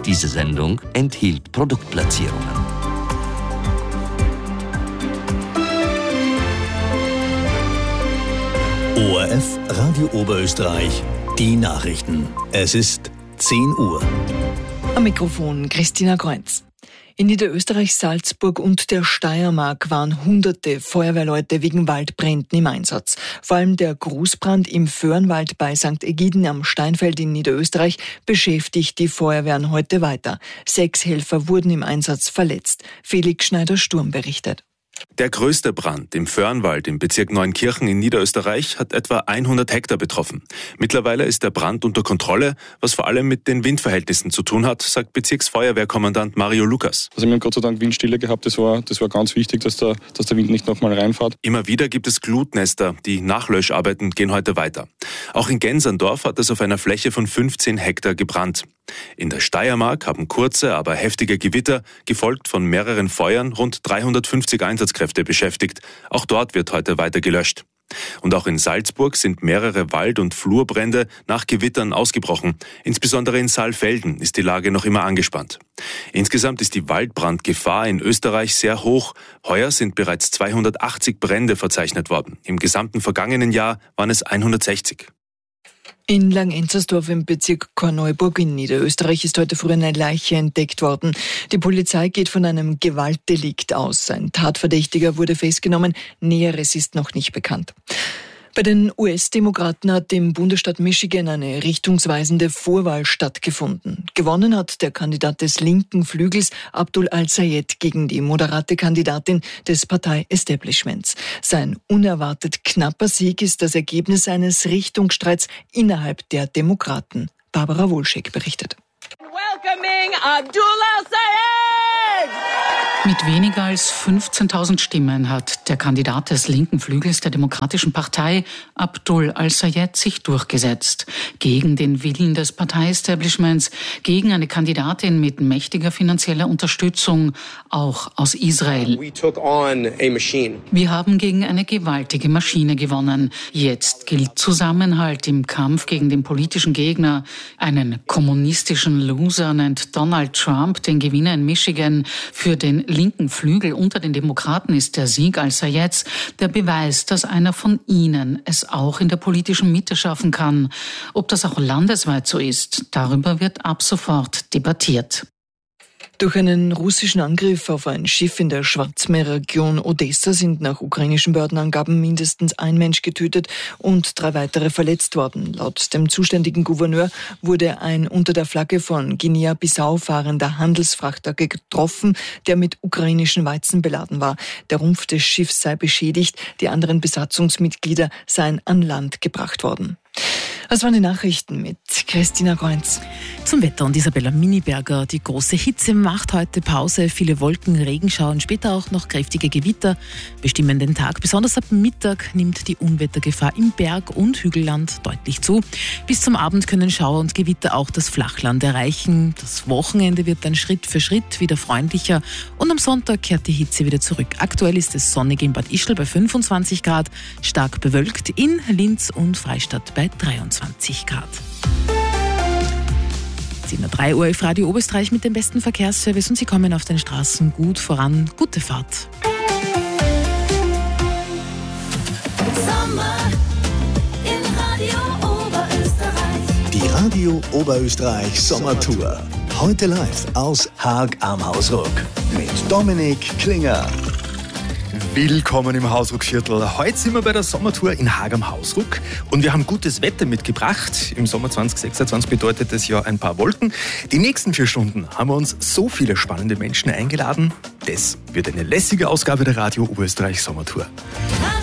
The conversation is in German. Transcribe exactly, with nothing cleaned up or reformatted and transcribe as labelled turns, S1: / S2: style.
S1: Diese Sendung enthielt Produktplatzierungen.
S2: O R F Radio Oberösterreich, die Nachrichten. Es ist zehn Uhr.
S3: Am Mikrofon Christina Kreuz. In Niederösterreich, Salzburg und der Steiermark waren hunderte Feuerwehrleute wegen Waldbränden im Einsatz. Vor allem der Großbrand im Föhrenwald bei Sankt Egiden am Steinfeld in Niederösterreich beschäftigt die Feuerwehren heute weiter. Sechs Helfer wurden im Einsatz verletzt. Felix Schneider-Sturm berichtet.
S4: Der größte Brand im Föhrenwald im Bezirk Neunkirchen in Niederösterreich hat etwa hundert Hektar betroffen. Mittlerweile ist der Brand unter Kontrolle, was vor allem mit den Windverhältnissen zu tun hat, sagt Bezirksfeuerwehrkommandant Mario Lukas.
S5: Also wir haben Gott sei Dank Windstille gehabt, das war, das war ganz wichtig, dass der, dass der Wind nicht nochmal reinfährt.
S4: Immer wieder gibt es Glutnester, die Nachlöscharbeiten gehen heute weiter. Auch in Genserndorf hat es auf einer Fläche von fünfzehn Hektar gebrannt. In der Steiermark haben kurze, aber heftige Gewitter, gefolgt von mehreren Feuern, rund dreihundertfünfzig Einsatzkräfte beschäftigt. Auch dort wird heute weiter gelöscht. Und auch in Salzburg sind mehrere Wald- und Flurbrände nach Gewittern ausgebrochen. Insbesondere in Saalfelden ist die Lage noch immer angespannt. Insgesamt ist die Waldbrandgefahr in Österreich sehr hoch. Heuer sind bereits zweihundertachtzig Brände verzeichnet worden. Im gesamten vergangenen Jahr waren es hundertsechzig.
S3: In Langenzersdorf im Bezirk Korneuburg in Niederösterreich ist heute früh eine Leiche entdeckt worden. Die Polizei geht von einem Gewaltdelikt aus. Ein Tatverdächtiger wurde festgenommen. Näheres ist noch nicht bekannt. Bei den U S-Demokraten hat im Bundesstaat Michigan eine richtungsweisende Vorwahl stattgefunden. Gewonnen hat der Kandidat des linken Flügels Abdul al-Sayed gegen die moderate Kandidatin des Partei-Establishments. Sein unerwartet knapper Sieg ist das Ergebnis eines Richtungsstreits innerhalb der Demokraten. Barbara Wolschek berichtet.
S6: Welcoming Abdul al-Sayed!
S7: Mit weniger als fünfzehntausend Stimmen hat der Kandidat des linken Flügels der Demokratischen Partei, Abdul al-Sayed, sich durchgesetzt. Gegen den Willen des Partei-Establishments, gegen eine Kandidatin mit mächtiger finanzieller Unterstützung, auch aus Israel. Wir haben gegen eine gewaltige Maschine gewonnen. Jetzt gilt Zusammenhalt im Kampf gegen den politischen Gegner. Einen kommunistischen Loser nennt Donald Trump den Gewinner in Michigan. Für den linken Flügel unter den Demokraten ist der Sieg al-Sayeds der Beweis, dass einer von ihnen es auch in der politischen Mitte schaffen kann. Ob das auch landesweit so ist, darüber wird ab sofort debattiert.
S3: Durch einen russischen Angriff auf ein Schiff in der Schwarzmeerregion Odessa sind nach ukrainischen Behördenangaben mindestens ein Mensch getötet und drei weitere verletzt worden. Laut dem zuständigen Gouverneur wurde ein unter der Flagge von Guinea-Bissau fahrender Handelsfrachter getroffen, der mit ukrainischen Weizen beladen war. Der Rumpf des Schiffs sei beschädigt, die anderen Besatzungsmitglieder seien an Land gebracht worden. Das waren die Nachrichten mit Christina Kreuz.
S8: Zum Wetter und Isabella Miniberger. Die große Hitze macht heute Pause. Viele Wolken, Regenschauer und später auch noch kräftige Gewitter bestimmen den Tag. Besonders ab Mittag nimmt die Unwettergefahr im Berg- und Hügelland deutlich zu. Bis zum Abend können Schauer und Gewitter auch das Flachland erreichen. Das Wochenende wird dann Schritt für Schritt wieder freundlicher und am Sonntag kehrt die Hitze wieder zurück. Aktuell ist es sonnig in Bad Ischl bei fünfundzwanzig Grad, stark bewölkt in Linz und Freistadt bei dreiundzwanzig Grad. zehn Uhr drei Uhr auf Radio Oberösterreich mit dem besten Verkehrsservice und Sie kommen auf den Straßen gut voran. Gute Fahrt.
S2: Sommer in Radio Oberösterreich. Die Radio Oberösterreich Sommertour. Heute live aus Haag am Hausruck mit Dominik Klinger.
S9: Willkommen im Hausruckviertel. Heute sind wir bei der Sommertour in Haag am Hausruck und wir haben gutes Wetter mitgebracht. Im Sommer zwanzig sechsundzwanzig bedeutet das ja ein paar Wolken. Die nächsten vier Stunden haben wir uns so viele spannende Menschen eingeladen. Das wird eine lässige Ausgabe der Radio Oberösterreich Sommertour.